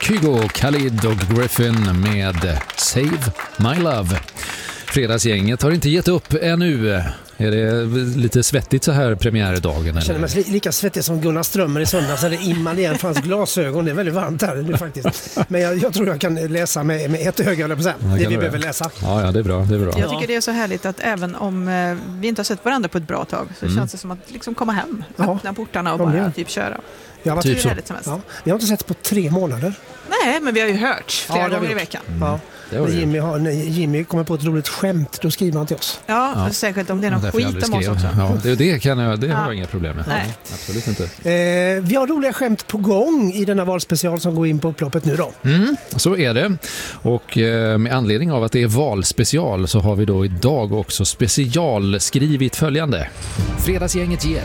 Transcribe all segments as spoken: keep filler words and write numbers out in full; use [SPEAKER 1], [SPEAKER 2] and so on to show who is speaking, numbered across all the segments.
[SPEAKER 1] Kygo, Khalid och Griffin med Save My Love. Fredagsgänget har inte gett upp ännu. Är det lite svettigt så här premiärdagen?
[SPEAKER 2] Jag känner mig lika svettig som Gunnar Strömmer i söndags. Det immande igen för hans glasögon. Det är väldigt varmt här nu faktiskt. Men jag, jag tror jag kan läsa med, med ett öga, eller på sen. Det vi behöver läsa.
[SPEAKER 1] Ja, ja, det är bra, det är bra.
[SPEAKER 3] Jag tycker det är så härligt att även om eh, vi inte har sett varandra på ett bra tag så mm. känns det som att liksom komma hem,
[SPEAKER 2] ja.
[SPEAKER 3] öppna portarna och bara typ köra.
[SPEAKER 2] Jag har,
[SPEAKER 1] typ så.
[SPEAKER 2] Ja. Jag har inte sett på tre månader.
[SPEAKER 3] Nej, men vi har ju hört flera
[SPEAKER 2] ja,
[SPEAKER 3] gånger i veckan.
[SPEAKER 2] Mm. Ja. När Jimmy, har, när Jimmy kommer på ett roligt skämt, då skriver han till oss.
[SPEAKER 3] Ja, ja. Säkert om det är någon skit om oss också.
[SPEAKER 1] Ja, det, det, kan jag, det ja. har jag inga problem med.
[SPEAKER 3] Nej.
[SPEAKER 1] Absolut inte.
[SPEAKER 2] Eh, vi har roliga skämt på gång i denna valspecial som går in på upploppet nu då.
[SPEAKER 1] Mm, så är det. Och eh, med anledning av att det är valspecial så har vi då idag också specialskrivit följande. Fredagsgänget ger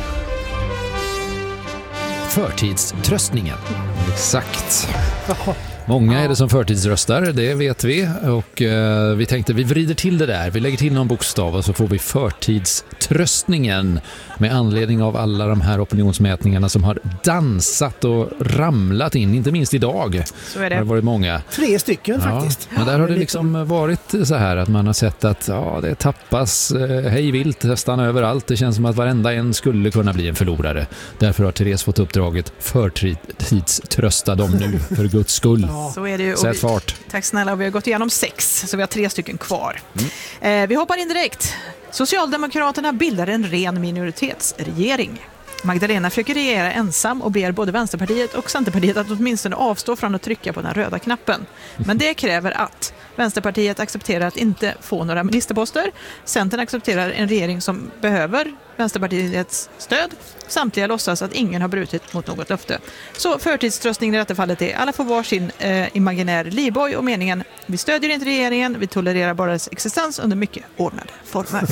[SPEAKER 1] förtidströstningen. Exakt. Många är det som förtidsröstar, det vet vi. Och eh, vi tänkte vi vrider till det där. Vi lägger till någon bokstav och så får vi förtidströstningen med anledning av alla de här opinionsmätningarna som har dansat och ramlat in, inte minst idag.
[SPEAKER 3] Så är det.
[SPEAKER 1] Det har varit många.
[SPEAKER 2] Tre stycken
[SPEAKER 1] ja,
[SPEAKER 2] faktiskt.
[SPEAKER 1] Men där har det liksom varit så här att man har sett att ja, det tappas eh, hej vilt nästan överallt. Det känns som att varenda en skulle kunna bli en förlorare. Därför har Therese fått uppdraget förtidströsta dem nu, för Guds skull.
[SPEAKER 3] Ja. Så är det ju.
[SPEAKER 1] Sätt fart.
[SPEAKER 3] Tack snälla, vi har gått igenom sex, så vi har tre stycken kvar. Mm. Eh, vi hoppar in direkt. Socialdemokraterna bildar en ren minoritetsregering. Magdalena försöker regera ensam och ber både Vänsterpartiet och Centerpartiet att åtminstone avstå från att trycka på den röda knappen. Men det kräver att Vänsterpartiet accepterar att inte få några ministerposter. Centern accepterar en regering som behöver Vänsterpartiets stöd. Samtliga låtsas att ingen har brutit mot något löfte. Så förtidströstningen i detta fallet är alla får varsin eh, imaginär livboj och meningen vi stödjer inte regeringen, vi tolererar bara dess existens under mycket ordnade former.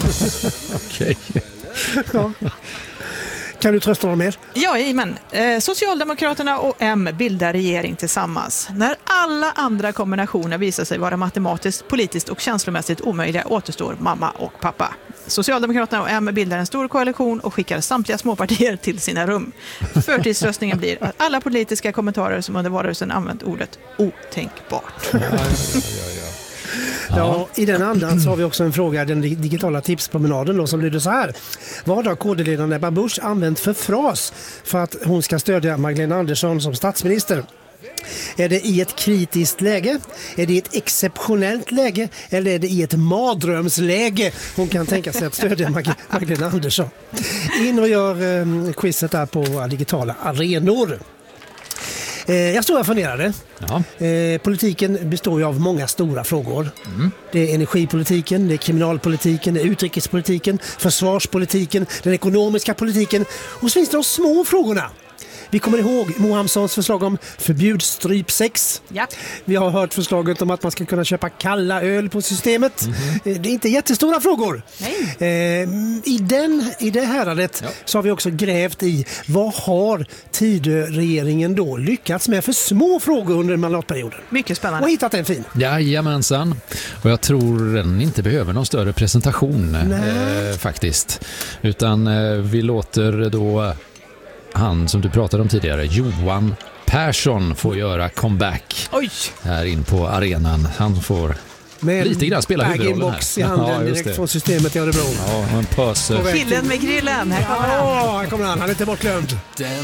[SPEAKER 1] Okej.
[SPEAKER 2] Ja. Kan du trösta dem mer?
[SPEAKER 3] Ja, men eh, Socialdemokraterna och M bildar regering tillsammans. När alla andra kombinationer visar sig vara matematiskt, politiskt och känslomässigt omöjliga återstår mamma och pappa. Socialdemokraterna och M bildar en stor koalition och skickar samtliga småpartier till sina rum. Förtidsröstningen blir att alla politiska kommentarer som under valrörelsen använt ordet otänkbart.
[SPEAKER 2] Ja, ja, ja, ja. Ja, i den andan så har vi också en fråga, den digitala tipspromenaden då, som lyder så här. Vad har K D-ledaren Ebba Busch använt för fras för att hon ska stödja Magdalena Andersson som statsminister? Är det i ett kritiskt läge? Är det i ett exceptionellt läge? Eller är det i ett mardrömsläge hon kan tänka sig att stödja Mag- Magdalena Andersson? In och gör eh, quizet där på våra digitala arenor. Jag står och funderade. Ja. Eh, politiken består ju av många stora frågor. Mm. Det är energipolitiken, det är kriminalpolitiken, det är utrikespolitiken, försvarspolitiken, den ekonomiska politiken. Och så finns det de små frågorna. Vi kommer ihåg Mohamsons förslag om förbjud strypsex.
[SPEAKER 3] Ja.
[SPEAKER 2] Vi har hört förslaget om att man ska kunna köpa kalla öl på systemet. Mm-hmm. Det är inte jättestora frågor. Eh, i, den, I det häradet ja. så har vi också grävt i vad har Tidöregeringen då lyckats med för små frågor under mandatperioden.
[SPEAKER 3] Mycket spännande.
[SPEAKER 2] Och hittat en fin.
[SPEAKER 1] Jajamensan. Och jag tror den inte behöver någon större presentation eh, faktiskt. Utan eh, vi låter då han som du pratade om tidigare, Johan Persson, får göra comeback.
[SPEAKER 3] Oj.
[SPEAKER 1] Här in på arenan. Han får med lite grann spela huvudrollen här.
[SPEAKER 2] I handen ja, direkt från systemet i Örebro.
[SPEAKER 1] Ja, en pöse.
[SPEAKER 3] Killen med grillen. Här kommer han.
[SPEAKER 2] Ja, här kommer han. Han är inte bortglömd.